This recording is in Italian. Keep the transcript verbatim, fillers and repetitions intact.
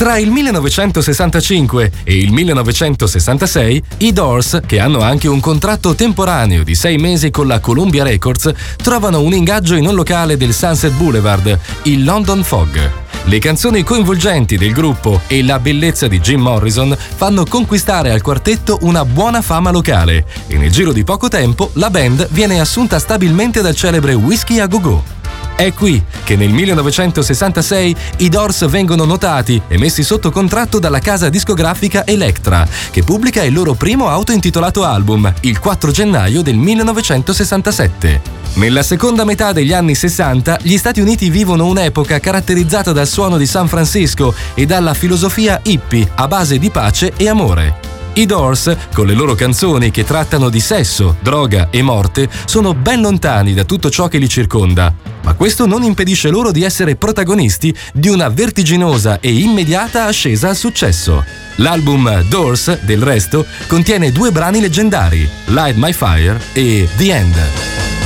Tra il millenovecentosessantacinque e il millenovecentosessantasei, i Doors, che hanno anche un contratto temporaneo di sei mesi con la Columbia Records, trovano un ingaggio in un locale del Sunset Boulevard, il London Fog. Le canzoni coinvolgenti del gruppo e la bellezza di Jim Morrison fanno conquistare al quartetto una buona fama locale e nel giro di poco tempo la band viene assunta stabilmente dal celebre Whiskey a Go Go. È qui che nel millenovecentosessantasei i Doors vengono notati e messi sotto contratto dalla casa discografica Elektra, che pubblica il loro primo autointitolato album il quattro gennaio del millenovecentosessantasette. Nella seconda metà degli anni sessanta, gli Stati Uniti vivono un'epoca caratterizzata dal suono di San Francisco e dalla filosofia hippie a base di pace e amore. I Doors, con le loro canzoni che trattano di sesso, droga e morte, sono ben lontani da tutto ciò che li circonda, ma questo non impedisce loro di essere protagonisti di una vertiginosa e immediata ascesa al successo. L'album Doors, del resto, contiene due brani leggendari, Light My Fire e The End.